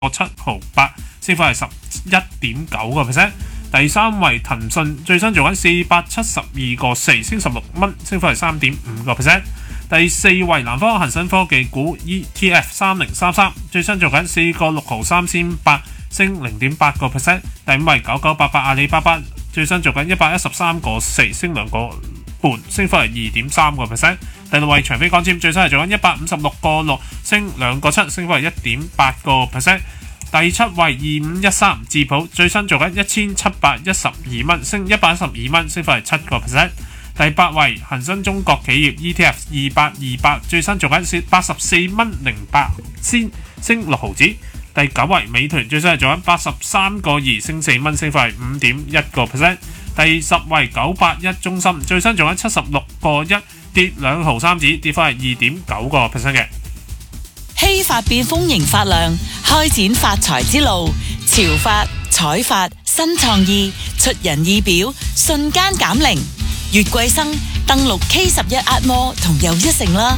7毫8，升幅係11.9%。第三位騰訊最新做緊472.4，升16蚊，升幅係3.5%。第四位南方恒生科技股 ETF 3033，最新做緊4.6毫3仙8，升0.8%。第五位9988阿里巴巴，最新做緊113.4，升2個半，升幅係2.3%。第六位長飛光纖，最新係做緊156.6，升2個7，升幅係1.8%。第七位2513智譜，最新做緊1712蚊，升112蚊，升幅係7%。第八位恒生中國企業 ETF 2828，最新做緊84蚊08仙，升6毫子。第九位美團，最新係做緊83.2，升4蚊，升幅係5.1%。第十位981中心，最新做緊76.1，跌2毫3子，跌幅係2.9% 嘅。 希法變豐盈發亮，開展發財之路。潮發、彩發、新創意，出人意表，瞬間減齡。月桂生登錄 K11 壓摩同又一城啦。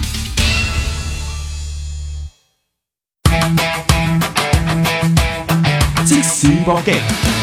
即時搏擊，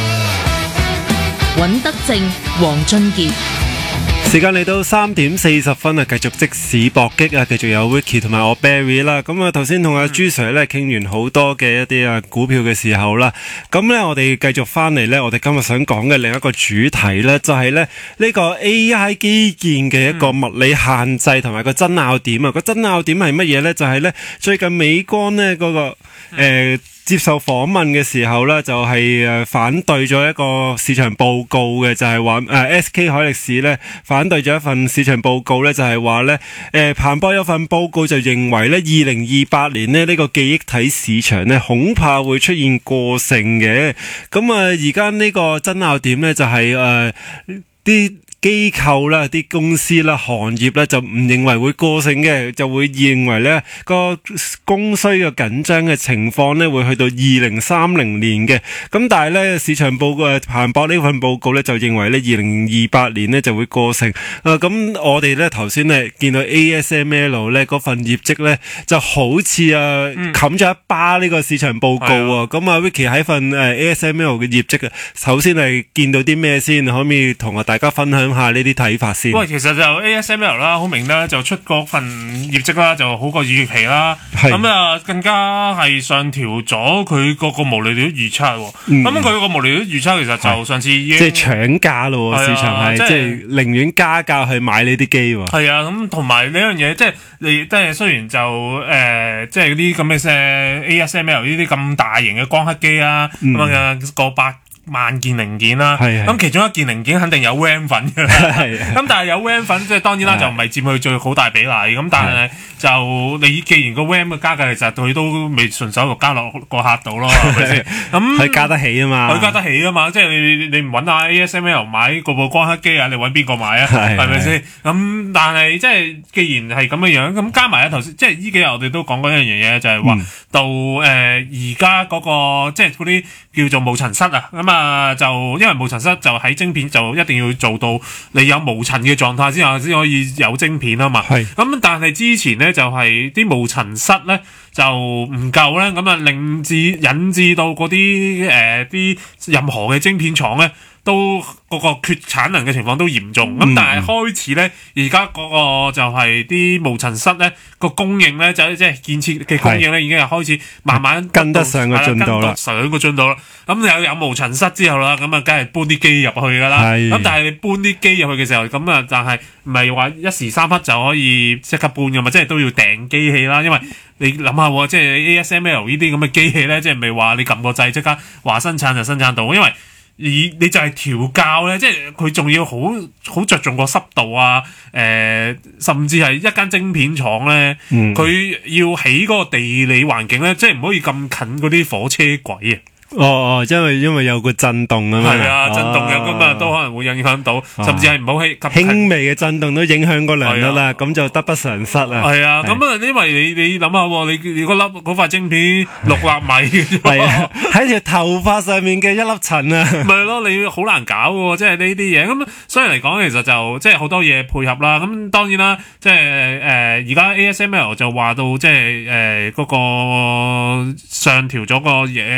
尹德正、黃俊傑。 時間嚟到3點40分啊，繼續即時搏擊啊，繼續有 Vicky 同埋我 Barry 啦。咁啊，頭先同阿朱 Sir 咧傾完好多嘅一啲股票嘅時候啦，咁咧我哋繼續翻嚟咧，我哋今日想講嘅另一個主題咧，就係咧呢個 AI 基建嘅一個物理限制同埋個爭拗點啊。個爭拗點係乜嘢咧？就係咧最近美光咧嗰個接受訪問嘅時候咧，就係反對咗一個市場報告嘅，就係話SK 海力士咧反對咗一份市場報告咧，就係話咧彭博有份報告就認為咧2028年咧呢個記憶體市場咧恐怕會出現過剩嘅。咁啊而家呢個爭拗點咧就係啲機構啦、啲公司啦、行業咧就唔認為會過剩嘅，就會認為咧個供需嘅緊張嘅情況咧會去到2030年嘅。咁但係咧市場報告彭博呢份報告咧就認為咧2028年咧就會過剩。咁我哋咧頭先咧見到 ASML 咧嗰份業績咧就好似冚咗一巴呢個市場報告啊。咁Vicky 喺份ASML 嘅業績首先係見到啲咩先？可唔可以同大家分享下呢啲睇法先？ 喂，其實就 ASML 啦，好明啦，就出嗰份業績啦，就好過預期啦。咁啊，更加係上調咗佢個毛利率預測。咁佢個毛利率預測其實就上次已經即係搶價咯，市場係即係寧願加價去買呢啲機喎。係啊，咁同埋呢樣嘢，即係你即係雖然就即係啲咁嘅ASML 呢啲咁大型嘅光刻機啊，咁啊過百萬件零件啦，咁其中一件零件肯定有 RAM 粉嘅啦，咁但係有 RAM 粉即係當然啦，就唔係佔佢最好大比例，咁但係就你既然個 RAM 嘅加價，其實佢都未順手就加落個客度咯，係咪先？咁佢加得起啊嘛， 佢加得起啊嘛，即係你唔揾下 ASML 買個部光刻機啊，你揾邊個買啊？係咪先？咁但係即係既然係咁嘅樣，咁加埋頭先，即係呢幾日我哋都講過一樣嘢，就係話到而家嗰個即係嗰啲叫做無塵室啊，咁就因為無塵室就喺晶片就一定要做到你有無塵嘅狀態之下先可以有晶片啊嘛。咁但係之前咧就係啲無塵室咧就唔夠咧，咁啊引致到嗰啲啲任何嘅晶片廠咧都嗰個缺產能嘅情況都嚴重。咁但係開始咧而家嗰個就係啲無塵室咧個供應咧就即係建設嘅供應咧已經係開始慢慢跟得上個進度啦， 咁有無塵室之後啦，咁啊梗係搬啲機入去噶啦。咁但係你搬啲機入去嘅時候，咁啊但係唔係話一時三刻就可以即刻搬噶嘛，即係都要訂機器啦。因為你諗下，即係 ASML 呢啲咁嘅機器咧，即係唔係話你撳個掣即刻話生產就生產到，因為你就係調校咧，即係佢仲要好着重個濕度啊，甚至係一間晶片廠咧，佢要起嗰個地理環境咧，即係唔可以咁近嗰啲火車軌啊。 因為有個震動啊嘛， 係啊，震動嘅咁啊都可能會影響到，甚至係唔好輕微嘅震動都影響個良率啦，咁就得不償失啊。 係啊，咁啊，因為你諗下，你嗰塊晶片6納米嘅， 係啊，喺條頭髮上面嘅一粒塵啊， 咪咯，你好難搞嘅，即係呢啲嘢。咁所以嚟講，其實就即係好多嘢配合啦。咁當然啦，即係而家 ASML 就話到即係嗰個上調咗個嘢。